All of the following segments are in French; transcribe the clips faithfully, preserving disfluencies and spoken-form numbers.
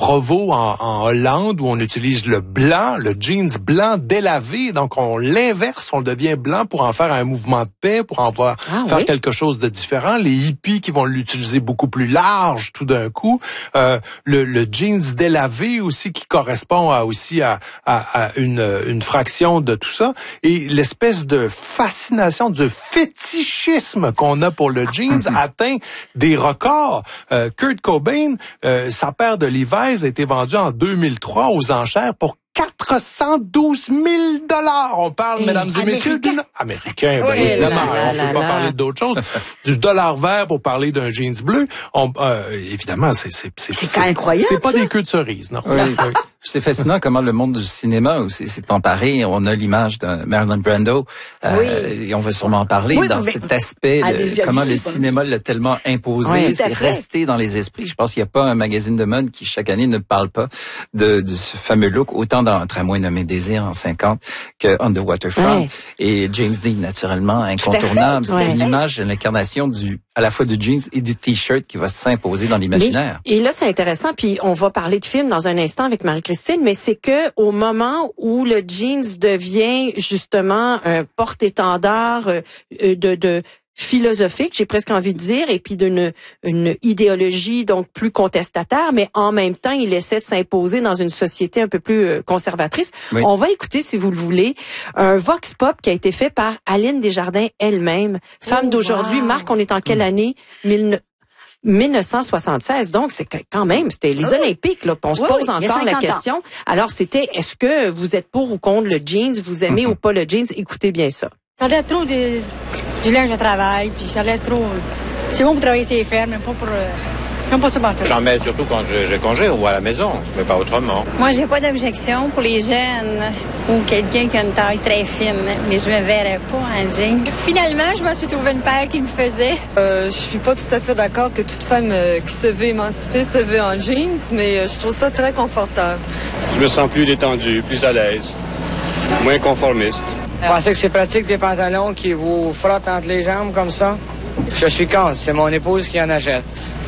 Provo en, en Hollande où on utilise le blanc, le jeans blanc délavé. Donc, on l'inverse, on devient blanc pour en faire un mouvement de paix, pour en faire, ah, faire oui? quelque chose de différent. Les hippies qui vont l'utiliser beaucoup plus large tout d'un coup. Euh, le, le jeans délavé aussi qui correspond à, aussi à, à, à une, une fraction de tout ça. Et l'espèce de fascination, de fétichisme qu'on a pour le jeans atteint des records. Euh, Kurt Cobain, euh, sa paire de Levi's a été vendue en deux mille trois aux enchères pour quatre cent douze mille dollars. On parle, hey, mesdames et messieurs, du américain. Ben, oui, évidemment, là, là, on là, peut pas là. parler d'autre chose. Du dollar vert pour parler d'un jeans bleu. On, euh, évidemment, c'est c'est c'est c'est quand même incroyable. C'est pas des queues de cerise, non. Oui, oui. C'est fascinant comment le monde du cinéma aussi s'est emparé. On a l'image d'un Marlon Brando. Euh, oui. Et on va sûrement en parler oui, dans mais, cet aspect de comment le cinéma l'a tellement imposé. Oui, c'est resté dans les esprits. Je pense qu'il n'y a pas un magazine de mode qui chaque année ne parle pas de, de ce fameux look, autant dans Tramway nommé Désir en cinquante que On the Waterfront. Oui. Et James Dean, naturellement, incontournable. C'est oui. l'image, l'incarnation du à la fois du jeans et du t-shirt qui va s'imposer dans l'imaginaire. Et là, c'est intéressant. Puis on va parler de film dans un instant avec Marie-Christine, mais c'est que au moment où le jeans devient justement un porte-étendard euh, de, de philosophique, j'ai presque envie de dire, et puis d'une une idéologie donc plus contestataire, mais en même temps, il essaie de s'imposer dans une société un peu plus euh, conservatrice. Oui. On va écouter, si vous le voulez, un vox pop qui a été fait par Aline Desjardins elle-même, femme oh, d'aujourd'hui. Wow. Marc, on est en quelle année? mille neuf cent soixante-seize, donc c'est quand même, c'était les oh. Olympiques, là, on se oui, pose oui, encore la question. Ans. Alors, c'était, est-ce que vous êtes pour ou contre le jeans, vous aimez mm-hmm. ou pas le jeans? Écoutez bien ça. Ça allait trop de, du linge de travail, puis ça allait trop... C'est bon pour travailler sur les fermes, mais pas pour... Même pas se battre. J'en mets surtout quand j'ai congé ou à la maison, mais pas autrement. Moi, j'ai pas d'objection pour les jeunes ou quelqu'un qui a une taille très fine, mais je me verrais pas en jean. Finalement, je me suis trouvé une paire qui me faisait. Euh, je suis pas tout à fait d'accord que toute femme euh, qui se veut émancipée se veut en jeans, mais euh, je trouve ça très confortable. Je me sens plus détendu, plus à l'aise, moins conformiste. Vous pensez que c'est pratique des pantalons qui vous frottent entre les jambes comme ça? Je suis contre, c'est mon épouse qui en achète.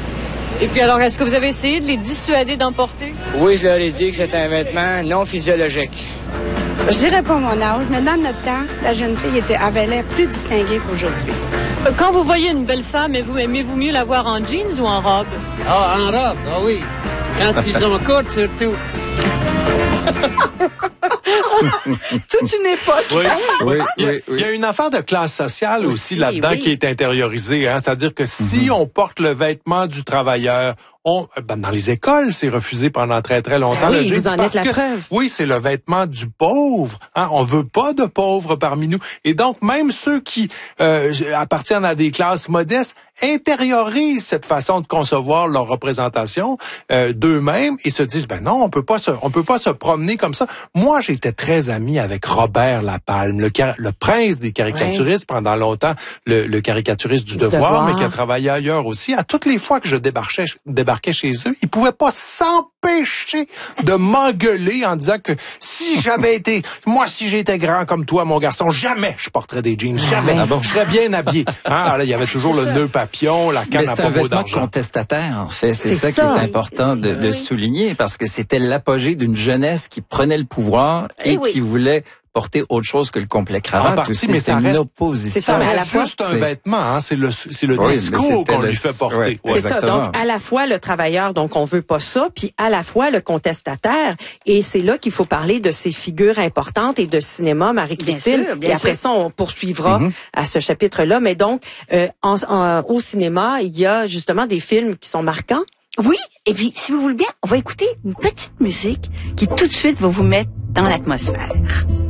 Et puis alors, est-ce que vous avez essayé de les dissuader d'en porter? Oui, je leur ai dit que c'est un vêtement non physiologique. Je dirais pas mon âge, mais dans notre temps, la jeune fille était, avait l'air plus distinguée qu'aujourd'hui. Quand vous voyez une belle femme, aimez-vous, aimez-vous mieux la voir en jeans ou en robe? Ah, en robe, ah oui. Quand ils sont courts, surtout. Toute une époque. Oui, oui, oui, il, y a, oui, oui. il y a une affaire de classe sociale aussi, aussi là-dedans oui. qui est intériorisée. Hein? C'est-à-dire que si mm-hmm. on porte le vêtement du travailleur, on, ben dans les écoles, c'est refusé pendant très très longtemps. Ben oui, le vous en êtes la que, preuve. Oui, c'est le vêtement du pauvre. Hein? On veut pas de pauvres parmi nous. Et donc même ceux qui euh, appartiennent à des classes modestes intériorisent cette façon de concevoir leur représentation euh, d'eux-mêmes et se disent ben non, on peut pas se, on peut pas se promener comme ça. Moi, j'étais très ami avec Robert Lapalme, le, le prince des caricaturistes ouais. pendant longtemps, le, le caricaturiste du, du devoir, devoir, mais qui a travaillé ailleurs aussi. À toutes les fois que je débarquais, débarquais chez eux, ils pouvaient pas s'empêcher de m'engueuler en disant que si j'avais été, moi, si j'étais grand comme toi, mon garçon, jamais je porterais des jeans, jamais. Ah bon? Je serais bien habillé. Hein? Là, il y avait toujours le nœud papillon, la canne à pommeau d'argent. C'est un vêtement contestataire, en fait. C'est ça, ça qui est important de, de souligner, parce que c'était l'apogée d'une jeunesse qui prenait le pouvoir et, et oui. qui voulait porter autre chose que le complet cravate. En partie, mais c'est une opposition. C'est ça, mais à la fois, juste un vêtement, hein, c'est le, c'est le oui, discours qu'on lui fait porter. Ouais, c'est exactement. Ça, donc à la fois le travailleur, donc on veut pas ça, puis à la fois le contestataire, et c'est là qu'il faut parler de ces figures importantes et de cinéma, Marie-Christine, et après ça, on poursuivra mm-hmm. à ce chapitre-là, mais donc, euh, en, en, au cinéma, il y a justement des films qui sont marquants. Oui, et puis, si vous voulez bien, on va écouter une petite musique qui tout de suite va vous mettre dans l'atmosphère.